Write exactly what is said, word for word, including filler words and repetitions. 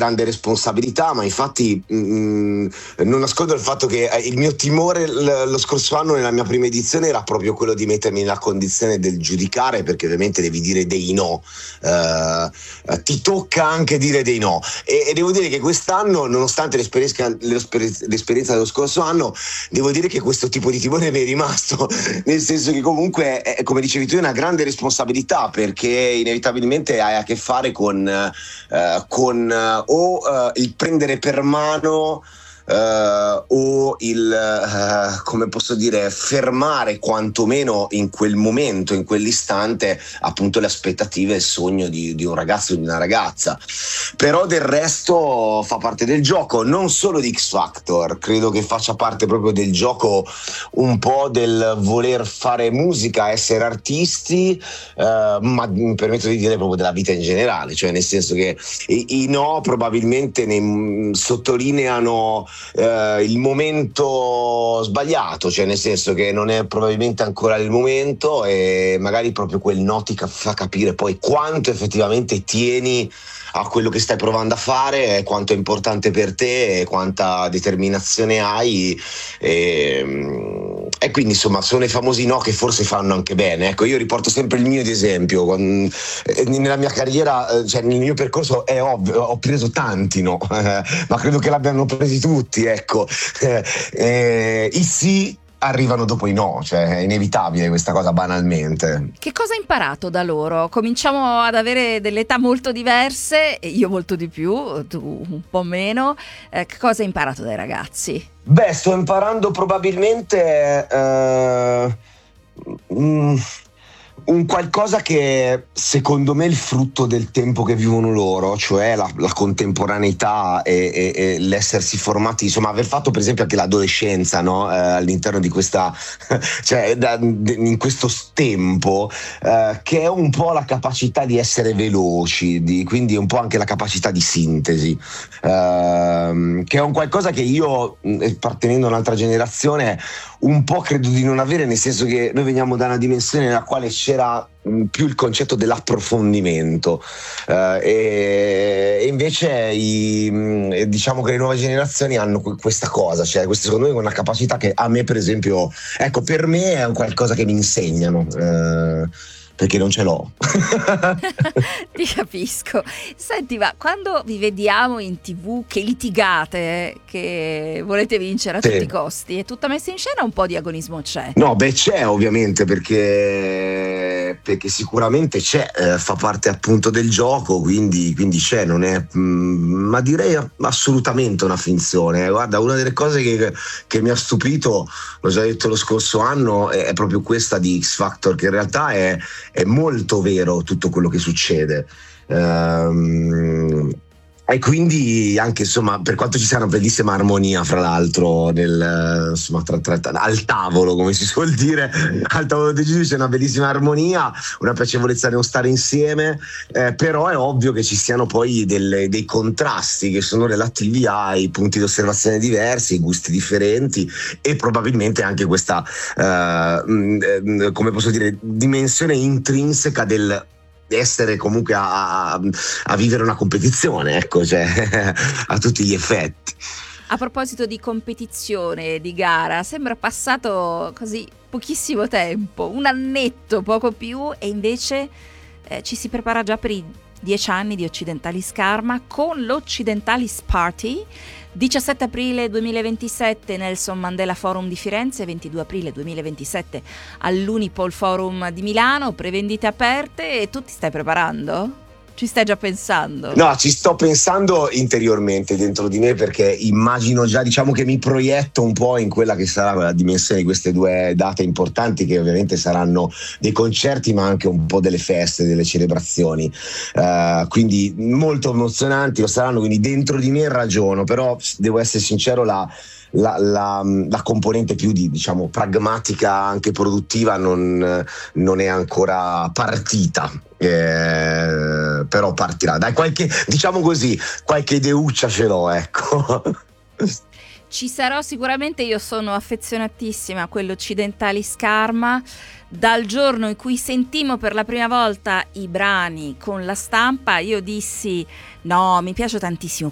grande responsabilità, ma infatti mh, non nascondo il fatto che il mio timore l- lo scorso anno nella mia prima edizione era proprio quello di mettermi nella condizione del giudicare, perché ovviamente devi dire dei no, uh, ti tocca anche dire dei no, e, e devo dire che quest'anno, nonostante l'esperienza, l'esperienza dello scorso anno, devo dire che questo tipo di timore mi è rimasto, nel senso che comunque è, come dicevi tu, è una grande responsabilità, perché inevitabilmente hai a che fare con, uh, con uh, o uh, il prendere per mano Uh, o il uh, come posso dire, fermare quantomeno in quel momento, in quell'istante, appunto le aspettative e il sogno di, di un ragazzo o di una ragazza. Però del resto fa parte del gioco, non solo di X Factor, credo che faccia parte proprio del gioco un po' del voler fare musica, essere artisti, uh, ma mi permetto di dire proprio della vita in generale, cioè nel senso che i, i no probabilmente ne sottolineano Uh, il momento sbagliato, cioè nel senso che non è probabilmente ancora il momento, e magari proprio quel no ti fa capire poi quanto effettivamente tieni a quello che stai provando a fare, quanto è importante per te e quanta determinazione hai, e, e quindi insomma sono i famosi no che forse fanno anche bene. Ecco, io riporto sempre il mio ad esempio. Nella mia carriera, cioè nel mio percorso, è ovvio, ho preso tanti no, ma credo che l'abbiano presi tutti, ecco. Eh, i sì arrivano dopo i no, cioè è inevitabile questa cosa, banalmente. Che cosa hai imparato da loro? Cominciamo ad avere delle età molto diverse, io molto di più, tu un po' meno. Eh, che cosa hai imparato dai ragazzi? Beh, sto imparando probabilmente eh, mm, un qualcosa che secondo me è il frutto del tempo che vivono loro, cioè la, la contemporaneità e, e, e l'essersi formati, insomma aver fatto per esempio anche l'adolescenza, no? eh, all'interno di questa cioè da, in questo tempo, eh, che è un po' la capacità di essere veloci, di, quindi un po' anche la capacità di sintesi, eh, che è un qualcosa che io, appartenendo a un'altra generazione, un po' credo di non avere, nel senso che noi veniamo da una dimensione nella quale c'era più il concetto dell'approfondimento, uh, e, e invece i, diciamo che le nuove generazioni hanno questa cosa, cioè questa secondo me è una capacità che a me per esempio, ecco, per me è un qualcosa che mi insegnano, uh, perché non ce l'ho. Ti capisco. Senti, ma quando vi vediamo in tv che litigate, che volete vincere a sì. tutti i costi, è tutta messa in scena, un po' di agonismo c'è? No, beh, c'è ovviamente, perché, perché sicuramente c'è, eh, fa parte appunto del gioco, quindi, quindi c'è, non è, mh, ma direi assolutamente una finzione. Guarda, una delle cose che, che mi ha stupito, l'ho già detto lo scorso anno, è, è proprio questa di X Factor, che in realtà è è molto vero tutto quello che succede, um, e quindi anche insomma, per quanto ci sia una bellissima armonia fra l'altro nel, insomma, tra, tra, al tavolo, come si suol dire, al tavolo dei giudici c'è una bellissima armonia, una piacevolezza nello stare insieme, eh, però è ovvio che ci siano poi delle, dei contrasti che sono relativi ai punti di osservazione diversi, ai gusti differenti, e probabilmente anche questa eh, come posso dire, dimensione intrinseca del essere comunque a, a, a vivere una competizione, ecco, cioè a tutti gli effetti. A proposito di competizione, di gara, sembra passato così pochissimo tempo, un annetto, poco più, e invece eh, ci si prepara già per i dieci anni di Occidentalis Karma con l'Occidentalis Party. diciassette aprile duemilaventisette Nelson Mandela Forum di Firenze, ventidue aprile duemilaventisette all'Unipol Forum di Milano, prevendite aperte. E tu ti stai preparando? Ci stai già pensando? No, ci sto pensando interiormente dentro di me, perché immagino già, diciamo che mi proietto un po' in quella che sarà la dimensione di queste due date importanti, che ovviamente saranno dei concerti ma anche un po' delle feste, delle celebrazioni, uh, quindi molto emozionanti lo saranno, quindi dentro di me ragiono, però devo essere sincero, la La, la, la componente più di, diciamo, pragmatica, anche produttiva, non, non è ancora partita, eh, però partirà. Dai, qualche, diciamo così, qualche ideuccia ce l'ho, ecco. Ci sarò sicuramente, io sono affezionatissima a quell'Occidentalis Karma. Dal giorno in cui sentimmo per la prima volta i brani con la stampa, io dissi: no, mi piace tantissimo